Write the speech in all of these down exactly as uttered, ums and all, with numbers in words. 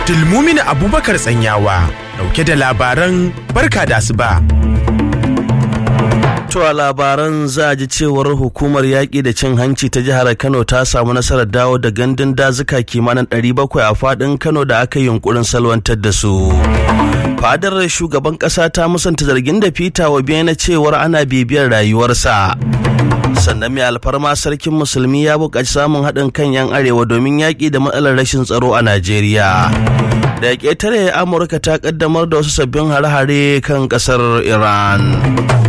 Abdulmumin Abubakar Tsanyawa dauke da labaran barka da asuba. To a labaran za a ji cewar hukumar yaƙi da cin hanci ta jihar Kano ta samu nasarar dawo da gandun dazuka kimanin ɗari bakwai a faɗin Kano da aka yi yunkurin salwantar da su. Fadar shugaban ƙasa ta musanta zargin da Peter Obi na cewar ana bibiyar rayuwarsa. Sannan mai alfarma sarkin musulmi ya buƙaci samun haɗin kan 'yan arewa domin yaƙi da matsalar rashin tsaro a Najeriya. Da ƙetare Amurka ta ƙaddamar da wasu sabbin hare-hare kan ƙasar Iran.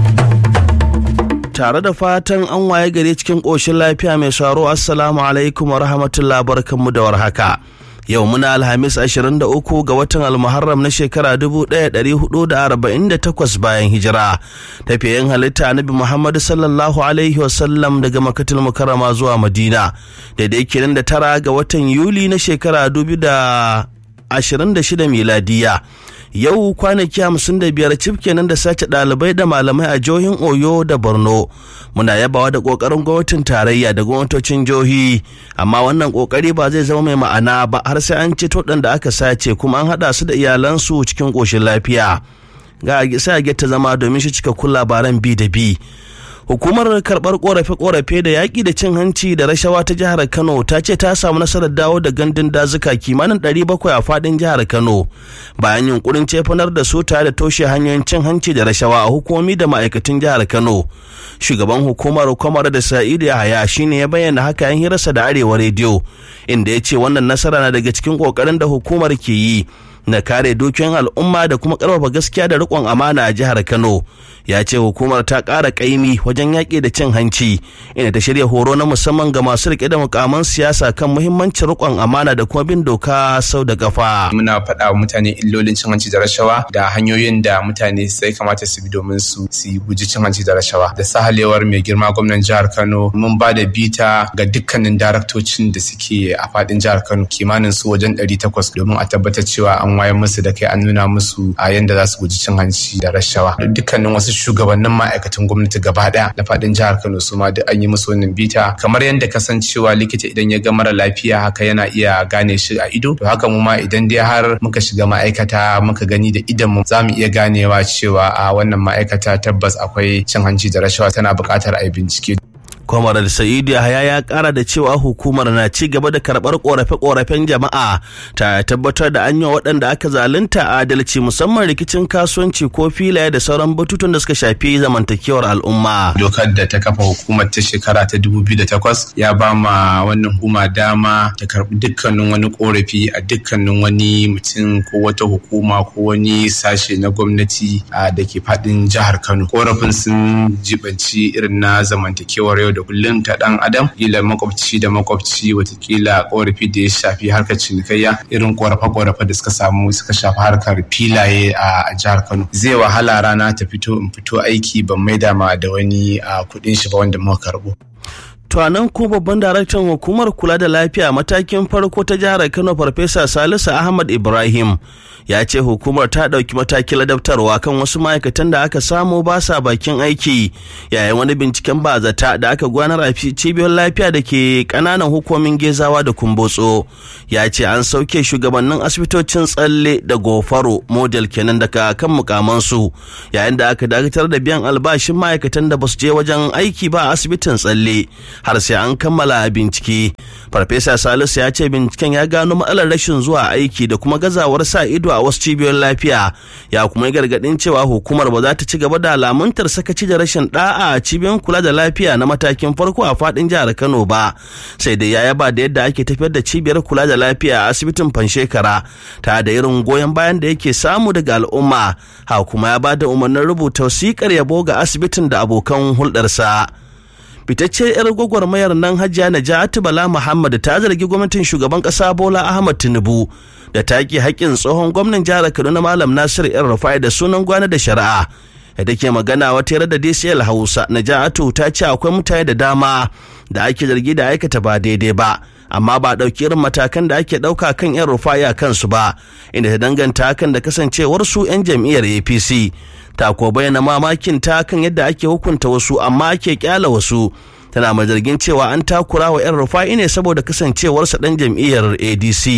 Tare da fatan an waye gari cikin ƙoshin lafiya mai sauraro, assalamu alaikum wa rahmatullahi barkanmu da warhaka. Yau muna Alhamis ashirin da uku ga watan Almuharram na shekara dubu ɗaya ɗari hudu da arba'in da takwas bayan hijira. Tafiyayen halitta Annabi Muhammad sallallahu alaihi wasallam daga Makkatul Mukarrama zuwa Madina. Daidai kenan da tara ga watan Yuli na shekara dubu da ashirin da shida miladiya. Yau kwanaki hamsin da biyar cif kenan da sace ɗalibai da malamai a jihohin Oyo da Borno. Muna yabawa da ƙoƙarin gwamnatin tarayya da gwamnatocin jihohi, amma wannan ƙoƙari ba zai zama mai ma'ana ba har sai an ceto waɗanda aka sace kuma an haɗa su da iyalansu cikin ƙoshin lafiya. Ga sai a geta zama domin shi cikakkun labaran bi da bi. Hukumar karɓar ƙorafe-ƙorafe da yaƙi da cin hanci da rashawa ta jihar Kano ta ce ta samu nasarar dawo da gandun dazuka kimanin ɗari bakwai a faɗin jihar Kano bayan yunkurin cefanar da su tare da toshe hanyoyin cin hanci da rashawa a hukumomi da ma'aikatan jihar Kano. Shugaban hukumar Kwamar da Sa'idu Yahaya shine ya bayyana haka yan hirarsa da Arewa Rediyo, inda ya ce wannan nasara na daga cikin ƙoƙarin da hukumar ke yi na kare dukiyoyin al'umma da kuma karfafa gaskiya da riƙon amana a jihar Kano. Ya ce hukumar ta ƙara ƙaimi wajen yaƙi da cin hanci, inda ta shirya horo na musamman ga masu riƙe da mukaman siyasa kan muhimmancin riƙon amana da kuma bin doka sau da kafa. Muna faɗa wa mutane illolin cin hanci da rashawa da hanyoyin da mutane sai kamata su bi domin su su guji cin hanci da rashawa. Da sahalewar mai girma gwamnan jihar Kano, mun ba da bita ga dukkanin daraktocin da suke a faɗin jihar Kano kimanin su wajen ɗari takwas domin a tabbatar cewa an wayar musu da kai, an nuna musu a yanda za su guji cin hanci da rashawa. Dukkanin wasu shugabannin ma'aikatan gwamnati gaba daya da fadin jihar Kano su ma duk an yi musu wannan bita, kamar yadda kasancewa likita idan ya ga mara lafiya haka yana iya gane shi a ido, to haka mu ma idan dai har muka shiga ma'aikata muka gani da idan mu za mu iya ganewa cewa a wannan ma'aikata tabbas akwai cin hanci da rashawa, tana buƙatar a yi bincike. Kwamar Sa'idu Yahaya ya kara da cewa hukumar na ci gaba da karɓar ƙorafe-ƙorafen jama'a ta tabbatar da an yi waɗanda aka zalunta adalci, musamman rikicin kasuwanci ko filaye da sauran batutun da suka shafi zamantakewar al'umma. Dokar da ta kafa hukumar ta shekara ta dubu biyu da takwas ya ba ma wannan hukuma dama ta karɓi dukkanin wani ƙorafi a dukkanin wani mutum ko wata hukuma ko wani sashe na gwamnati da ke faɗin jihar Kano. Ƙorafin sun jibanci irin na zamantakewar yau da kullum ta dan adam, kila makwabci da makwabci, watakila korafi da ya shafi harkar cinikayya, irin korafe-korafe da suka samu suka shafi harkar filaye a jihar Kano. Zai wahala rana ta fito in fito aiki ban maida ma da wani kuɗin shi ba wanda muka karɓo. To nan ko babban daraktan hukumar kula da lafiya matakin farko ta jihar Kano Farfesa Salisu Ahmad Ibrahim ya ce hukumar ta ɗauki matakin ladabtarwa kan wasu ma'aikatan da aka samu ba sa bakin aiki yayin wani binciken bazata da aka gudanar a cibiyar lafiya da ke ƙananan hukumomin Gezawa da Kumbotso. Ya ce an sauke shugabannin asibitocin Tsalle da Gofaro model kenan daga kan mukamansu yayin da aka dakatar da biyan albashin ma'aikatan da ba su je wajen aiki ba a asibitin Tsalle har sai an kammala bincike. Farfesa Salisu ya ce binciken ya gano matsalar rashin zuwa aiki da kuma gazawar sa ido a wasu cibiyoyin lafiya, ya kuma yi gargadin cewa hukumar ba za ta ci gaba da lamuntar sakaci da rashin da'a a cibiyoyin kula da lafiya na matakin farko a fadin jihar Kano ba. Sai dai ya yaba da yadda ake tafiyar da cibiyar kula da lafiya a asibitin Fanshekara ta da irin goyon bayan da yake samu daga al'umma, ha kuma ya ba da umarnin rubuta wasiƙar yabo ga asibitin da abokan hulɗarsa. Fitacce 'yar gwagwarmayar nan Hajiya Najatu Bala Muhammad ta zargi gwamnatin shugaban ƙasa Bola Ahmad Tinubu da take haƙƙin tsohon gwamnan jihar Kaduna Malam Nasir El-Rufai da sunan gwana da shari'a. Da ke magana wata yar da D C L Hausa, Najatu ta ce akwai mutane da dama da ake zargi da aikata ba daidai ba, amma ba ɗauki irin matakan da ake ɗauka kan 'yan Rufai a kansu ba, inda ta danganta hakan da kasancewar su 'yan jam'iyyar A P C. Ta ko bayyana mamakin ta kan yadda ake hukunta wasu amma ake kyala wasu. Tana mai zargin cewa an takura wa 'yan Rufai ne saboda kasancewarsa ɗan jam'iyyar A D C.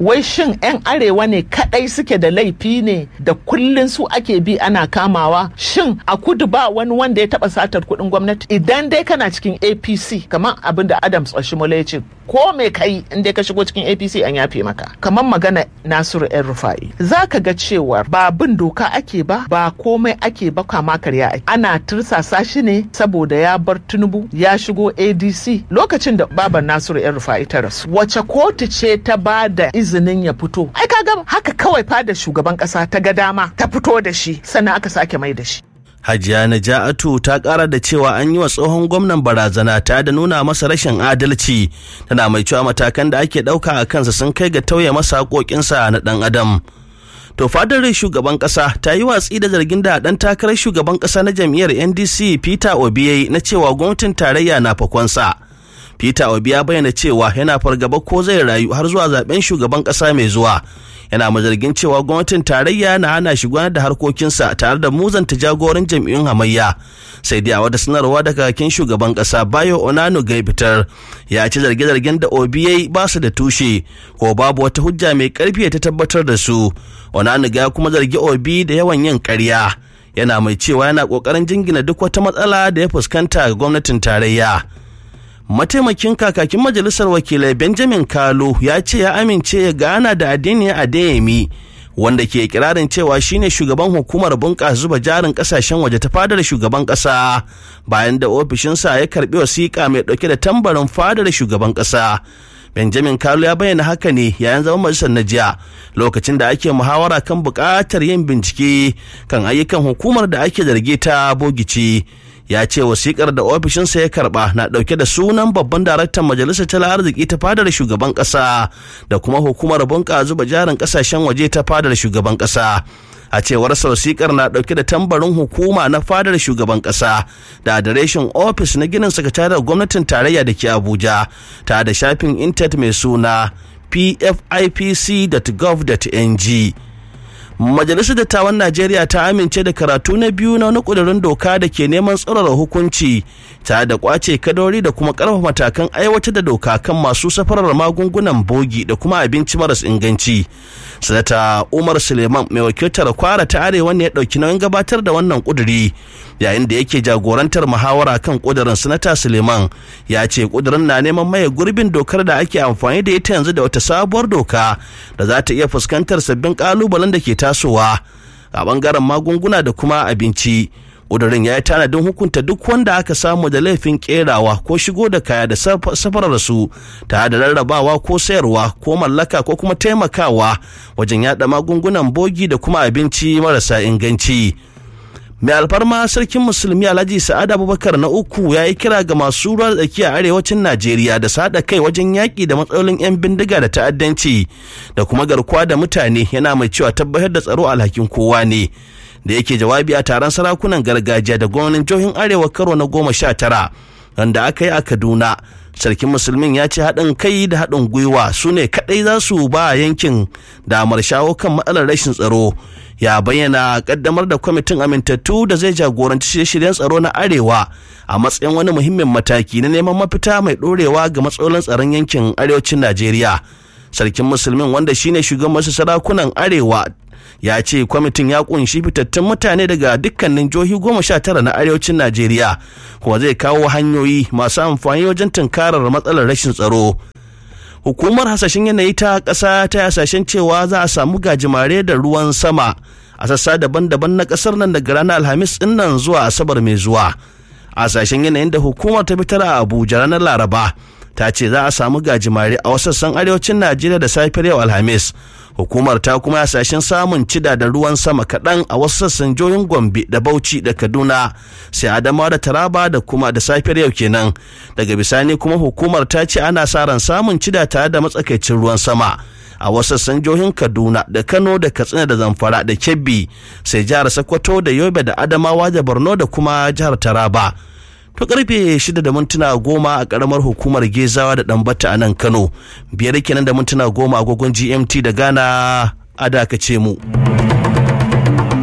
wai shin 'yan arewa ne kadai suke da laifi ne da kullun su ake bi ana kamawa? Shin a kudu ba wani wanda ya taba satar kuɗin gwamnati? Idan dai kana cikin A P C kamar abin da Adams Oshimole ya ce, ko me kai in dai ka shigo cikin A P C an yafe maka. Kamar magana Nasiru El Rufai, za ka ga cewa ba bin doka ake ba, ba komai ake ba, kama karya ake. Ana tursasa shi ne saboda ya bar Tinubu ya shigo A D C lokacin da baban Nasiru El Rufai ta rasu. Wace kotu ce ta ba da izinin ya fito? Ai kaga haka kawai fada shugaban kasa ta ga dama ta fito da shi, sannan aka sake mai da shi. Hajiya Naja'atu ta ƙara da cewa an yi wa tsohon gwamnan barazana ta da nuna masa rashin adalci, tana mai cewa matakan da ake ɗauka a kansa sun kai ga tauye masa haƙoƙinsa na ɗan adam. To fadar shugaban ƙasa ta yi watsi da zargin da ɗan takarar shugaban ƙasa na jam'iyyar N D C Peter Obi yayi na cewa gwamnatin tarayya na fakonsa. Peter Obi ya bayyana cewa yana fargaba ko zai rayu har zuwa zaben shugaban ƙasa mai zuwa. Yana mazargin cewa gwamnatin tarayya na hana shi gudanar da harkokinsa tare da muzanta jagoran jam'iyyun hamayya. Sai dai a wata sanarwa daga kakin shugaban kasa Bayo Onanuga fitar ya ci zarge-zargen da Obi yayi ba su da tushe ko babu wata hujja mai karfi ta tabbatar da su. Onanuga ya kuma zargi Obi da yawan yin ƙarya. Yana mai cewa yana ƙoƙarin jingina duk wata matsala da ya fuskanta ga gwamnatin tarayya. Mataimakin kakakin majalisar wakilai Benjamin Kalu ya ce ya amince ya gana da Adeniyi Adeyemi, wanda ke kirarin cewa shine shugaban hukumar bunƙasa zuba jarin ƙasashen waje ta fadar shugaban ƙasa, bayan da ofishinsa ya karɓi wasiƙa mai ɗauke da tambarin fadar shugaban ƙasa. Benjamin Kalu ya bayyana haka ne yayin zaman majalisar na jiya, lokacin da ake muhawara kan buƙatar yin bincike kan ayyukan hukumar da ake zarge ta bogici. Ya ce wasikar da ofishinsa ya karba na dauke da sunan babban daraktan majalisar tattalin arziki ta fadar shugaban kasa da kuma hukumar bunƙasa zuba jarin kasashen waje ta fadar shugaban kasa. A cewar wasikar na dauke da tambarin hukuma na fadar shugaban kasa da adireshin ofis na ginin sakatariyar gwamnatin tarayya da ke Abuja, ta da shafin intanet mai suna p f i p c dot gov dot n g. Majalisar Dattawan Najeriya ta amince da karatu na biyu na wani ƙudurin doka da ke neman tsaurara hukunci ta da kwace kadori da kuma ƙarfafa matakan aiwatar da doka kan masu safarar magungunan bogi da kuma abinci maras inganci. Sanata Umar Suleiman mai wakiltar Kwara ta Arewa ne ya ɗauki nauyin gabatar da wannan ƙuduri, yayin da yake jagorantar muhawara kan ƙudurin. Sanata Suleiman ya ce ƙudurin na neman maye gurbin dokar da ake amfani da ita yanzu da wata sabuwar doka da za ta iya fuskantar sabbin ƙalubalen da ke tasowa a bangaren magunguna da kuma abinci. Ƙudurin ya yi tanadin hukunta duk wanda aka samu da laifin kerawa ko shigo da kaya da safarar su tare da rarrabawa ko sayarwa ko mallaka ko kuma taimakawa wajen yada magungunan bogi da kuma abinci marasa inganci. Mai alfarma sarkin musulmi Alhaji Sa'ad Abubakar na uku ya yi kira ga masu ruwa da tsaki a arewacin Najeriya da sada kai wajen yaƙi da matsalolin 'yan bindiga da ta'addanci da kuma garkuwa da mutane, yana mai cewa tabbatar da tsaro alhakin kowa ne. Da yake jawabi a taron sarakunan gargajiya da gwamnatin jihohin arewa karo na goma sha tara wanda aka yi a Kaduna, sarkin musulmin ya ce haɗin kai da haɗin gwiwa su ne kaɗai za su ba yankin damar shawo kan matsalar rashin tsaro. Ya bayyana kaddamar da kwamitin amintattu da zai jagoranci shirye-shiryen tsaro na arewa a matsayin wani muhimmin mataki na neman mafita mai ɗorewa ga matsalolin tsaron yankin arewacin Najeriya. Sarkin musulmin, wanda shine shugaban wasu sarakunan arewa, ya ce kwamitin ya kunshi fitattun mutane daga dukkanin jihohi goma sha tara na arewacin Najeriya, kuma zai kawo hanyoyi masu amfani wajen tunkarar matsalar rashin tsaro. Hukumar hasashen yanayi ta ƙasa ta hasashen cewa za a samu gajimare da ruwan sama a sassa daban-daban na ƙasar nan daga ranar Alhamis ɗin nan zuwa Asabar mai zuwa. Hasashen yanayin da hukumar ta fitar a Abuja ranar Laraba ta ce za a samu gajimare a wasu sassan arewacin Najeriya da safiyar yau Alhamis. Hukumar ta kuma hasashen samun cida da ruwan sama kaɗan a wasu sassan jihohin Gombe da Bauchi da Kaduna, sai Adamawa da Taraba da kuma da safiyar yau kenan. Daga bisani kuma hukumar ta ce ana sa ran samun cida tare da matsakaicin ruwan sama a wasu sassan jihohin Kaduna da Kano da Katsina da Zamfara da Kebbi, sai jihar Sokoto da Yobe da Adamawa da Borno da kuma jihar Taraba. To karfe shida da mintuna goma a karamar hukumar Gezawa da Dambata a nan Kano, biyar kenan da mintuna goma agogon G M T da Ghana, a dakace mu.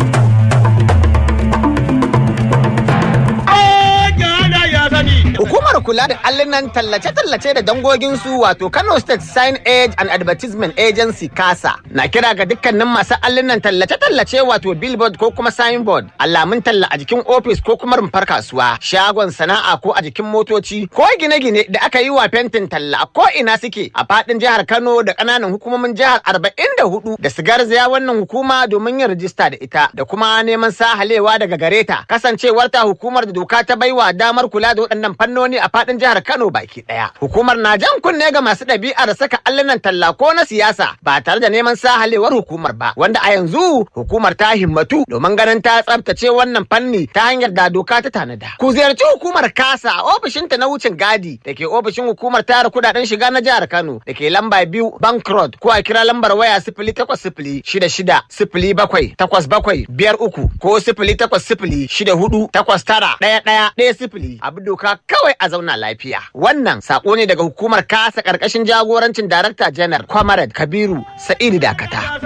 Hukumar hukumar kula da allunan tallace-tallace da dangoginsu wato Kano State Sign Age and Advertisement Agency Kasa na kira ga dukkanin masu allunan tallace-tallace wato billboard ko kuma signboard, alamun talla a jikin ofis ko kuma rumfar kasuwa, shagon sana'a ko a jikin motoci ko gine-gine da aka yi wa fentin talla ko ina suke a fadin jihar Kano da kananan hukumomin jihar arba'in da hudu da su garzaya wannan hukuma domin yin rajista da ita da kuma neman sahalewa daga gareta, kasancewar ta hukumar da doka ta baiwa damar kula da waɗannan fannoni a fadin jihar Kano baki daya. Hukumar na jan kunne ga masu ɗabi'ar saka allunan talla ko na siyasa ba tare da neman sahalewar hukumar ba, wanda a yanzu hukumar ta himmatu domin ganin ta tsabtace wannan fanni ta hanyar da doka ta tanada. Ku ziyarci hukumar Kasa a ofishinta na wucin gadi da ke ofishin hukumar tara kudaden shiga na jihar Kano da ke lamba biyu Bank Road ko a kira lambar waya sifili takwas sifili shida shida sifili bakwai takwas bakwai biyar uku ko sifili takwas sifili shida hudu takwas tara ɗaya ɗaya ɗaya sifili. Abu doka kawai a zauna lafiya. Wannan sako ne daga hukumar Kasa karkashin jagorancin Darakta Janar Kwamarad Kabiru Sa'idu Dakata.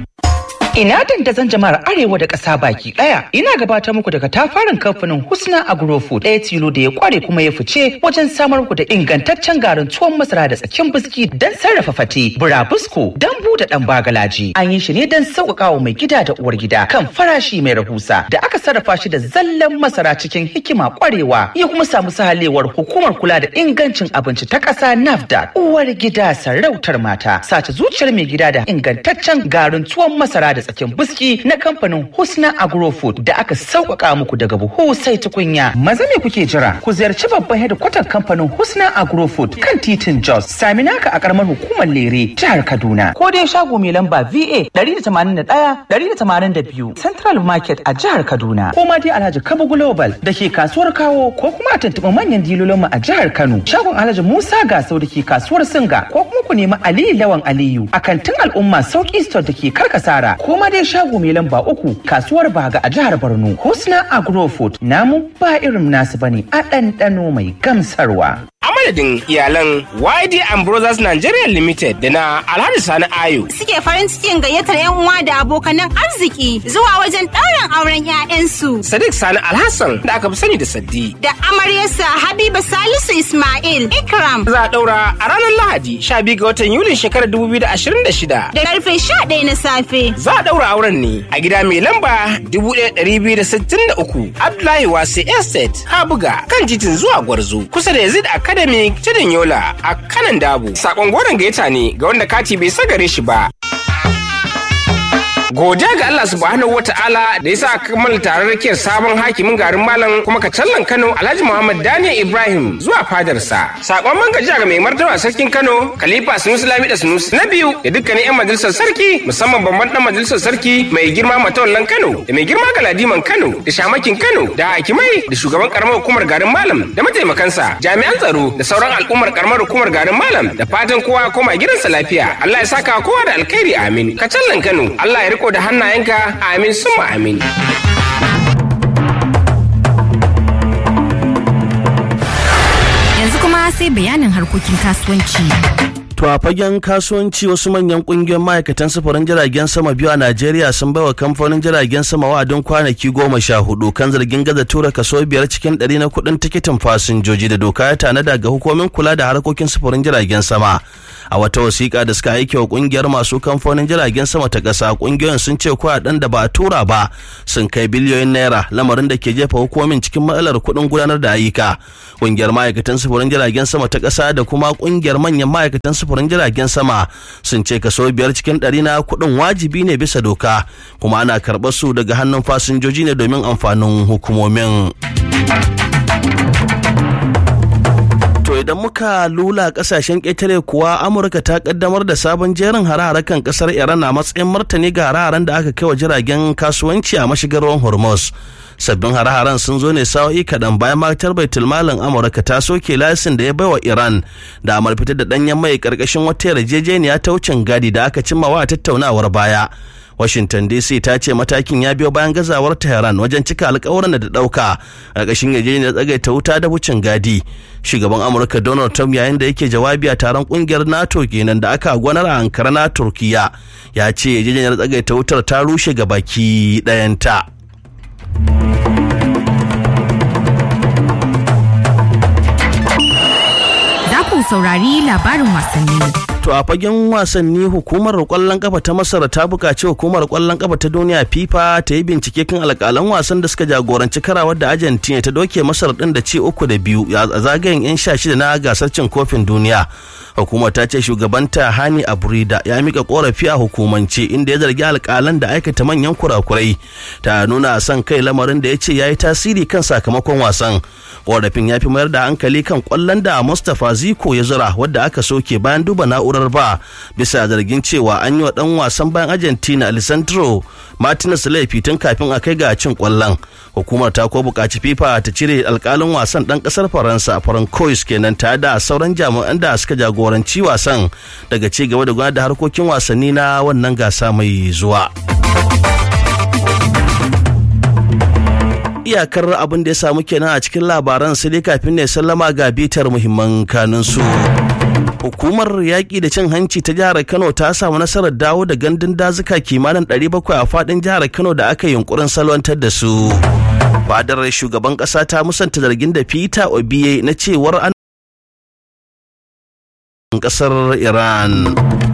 Ina dandazon jama'ar Arewa da ƙasa baki ɗaya. Ina gabatar muku daga tafarin kamfanin Husna Agrofood, ɗaya tilo da ya kware kuma ya fice wajen samar muku da ingantaccen garin tuwon masara da tsakin biski don sarrafa fate, burabusko, dambu da ɗan bagalaji. An yi shi ne don sauƙaƙa wa mai gida da uwar gida kan farashi mai rahusa da aka sarrafa shi da zallan masara cikin hikima kwarewa ya kuma samu sahalewar hukumar kula da ingancin abinci ta ƙasa NAFDAC. Uwar gida sarautar mata, sace zuciyar mai gida da ingantaccen garin tuwon masara da tsakin biski na kamfanin Husna Agrofood da aka sauƙaƙa muku daga buhu sai tukunya. Maza me kuke jira? Ku ziyarci babban hedikwatar kamfanin Husna Agrofood kan titin Jos, Saminaka a karamar hukumar Lere, jihar Kaduna. Ko dai shago mai lamba V A ɗari da tamanin da ɗaya ɗari da tamanin da biyu Central Market a jihar Kaduna. Ko ma dai Alhaji Kabo Global da ke kasuwar Kawo ko kuma a tuntuɓi manyan dilolinmu a jihar Kano. Shagon Alhaji Musa Gasau da ke kasuwar Singa ko kuma ku nemi Aliyu Lawan Aliyu a kantin al'umma Sauki Store da ke Karkasara. Kuma dai shago mai lamba uku kasuwar Baga a jihar Borno. Husna Agrofood namu ba irin nasu bane a ɗanɗano mai gamsarwa. A madadin iyalan Y D and Brothers Nigeria Limited da na Alhaji Sani Ayo suke farin cikin gayyatar yan uwa da abokanan arziki zuwa wajen ɗaurin auren 'ya'yansu. Sadiq Sani Alhassan da aka fi sani da Saddi da amaryarsa Habiba Salisu Ismail Ikram. Za a ɗaura a ranar Lahadi sha biyu ga watan Yulin shekarar dubu biyu da ashirin da shida da karfe sha ɗaya na safe. Za a ɗaura auren ne a gida mai lamba dubu ɗaya ɗari biyu da sittin da uku Abdullahi Wasi Estate Kabuga kan titin zuwa Gwarzo kusa da Yazid Academic Tudun Yola a kanan Dabo. Sakon goron gaita ne ga wanda kati bai sagare shi ba. Godiya ga Allah subhanahu wata'ala da ya sa kammala taron rakiyar sabon hakimin garin Malam kuma kacallan Kano Alhaji Muhammad Daniel Ibrahim zuwa fadarsa. Sakon man gajiya ga mai martaba sarkin Kano Khalifa Sunusi Lamida Sunusi na biyu da dukkanin 'yan majalisar sarki musamman babban dan majalisar sarki mai girma matawallan Kano da mai girma galadiman Kano da shamakin Kano da hakimai da shugaban karamar hukumar garin Malam da mataimakansa jami'an tsaro da sauran al'ummar karamar hukumar garin Malam da fatan kowa koma gidansa lafiya. Allah ya saka kowa da alkhairi amin. Kacallan Kano Allah ya riko da hannayenka amin summa amin. Yanzu kuma sai bayanin harkokin kasuwanci. To a fagen kasuwanci wasu manyan kungiyoyin ma'aikatan sufurin jiragen sama biyu a Najeriya sun baiwa kamfanin jiragen sama wa'adin kwanaki goma sha hudu kan zargin gaza tura kaso biyar cikin ɗari na kuɗin tikitin fasinjoji da doka ya tanada ga hukumomin kula da harkokin sufurin jiragen sama. A wata wasiƙa da suka aike wa kungiyar masu kamfanin jiragen sama ta ƙasa, kungiyoyin sun ce kuɗaɗen da ba a tura ba sun kai biliyoyin naira, lamarin da ke jefa hukumomin cikin matsalar kuɗin gudanar da ayyuka. Kungiyar ma'aikatan sufurin jiragen sama ta ƙasa da kuma kungiyar manyan ma'aikatan sufurin jiragen sama sun ce kaso biyar cikin ɗari na kuɗin wajibi ne bisa doka kuma ana karɓar su daga hannun fasinjoji ne domin amfanin hukumomin. To idan muka lula kasashen ƙetare kuwa Amurka ta kaddamar da sabon jerin hare-hare kan ƙasar Iran a matsayin martani ga hare-haren da aka kai wa jiragen kasuwanci a mashigar ruwan Hormuz. Sabbin hare-haren sun zo ne sa'o'i kaɗan bayan matar baitul malin Amurka ta soke lasin da ya baiwa Iran da amar fitar da ɗanyen mai ƙarƙashin wata yarjejeniya ta wucin gadi da aka cimma wa tattaunawar baya. Washington D C ta ce matakin ya biyo bayan gazawar Tehran wajen cika alƙawuran da ta ɗauka a ƙarƙashin yarjejeniyar tsagaita wuta da wucin gadi. Shugaban Amurka Donald Trump yayin da yake jawabi a taron ƙungiyar NATO kenan da aka gwanar a Ankara na Turkiya ya ce yarjejeniyar tsagaita wutar ta rushe gabaki ɗayanta. saurari labarin wasanni. To a fagen wasanni hukumar kwallon kafa ta Masar ta buƙaci hukumar kwallon kafa ta duniya FIFA ta yi bincike kan alƙalan wasan da suka jagoranci karawar da Argentina ta doke Masar din da ci uku da biyu a zagayen yan sha shida na gasar cin kofin duniya. Hukumar ta ce shugabanta Hani Abrida ya mika korafi a hukumance inda ya zargi alƙalan da aikata manyan kurakurai ta nuna son kai lamarin da ya ce ya yi tasiri kan sakamakon wasan. Korafin ya fi mayar da hankali kan kwallon da Mustapha Ziko ya zura wadda aka soke bayan duba na'urar ba bisa zargin cewa an yi wa dan wasan bayan Argentina Alessandro Martinez laifi tun kafin a kai ga cin kwallon. Hukumar ta ko buƙaci FIFA ta cire alƙalin wasan dan ƙasar Faransa Francois kenan ta da sauran jami'an da suka jagoranci wasan daga ci gaba da gudanar da harkokin wasanni na wannan gasa mai zuwa. Iyakar abin da ya samu kenan a cikin labaran sai dai kafin ne sallama ga bitar muhimman kanunsu. Hukumar yaƙi da cin hanci ta jihar Kano ta samu nasarar dawo da gandun dazuka kimanin ɗari bakwai a faɗin jihar Kano da aka yunkurin salwantar da su. Fadar shugaban ƙasa ta musanta zargin da Peter Obi na cewar an ƙasar Iran.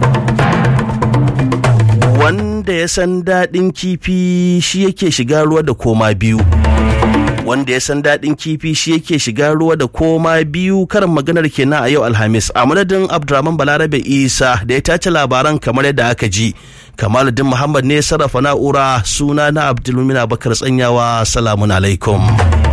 Wanda ya san daɗin kifi shi yake shiga ruwa da koma biyu. Wanda ya san daɗin kifi shi yake shiga ruwa da koma biyu karin maganar kenan a yau Alhamis. A madadin Abdurrahman Balarabe Isa da ya tace labaran kamar yadda aka ji. Kamaluddin Muhammad ne sarrafa na'ura, suna na Abdulmumin Abubakar Tsanyawa. Salamun alaikum.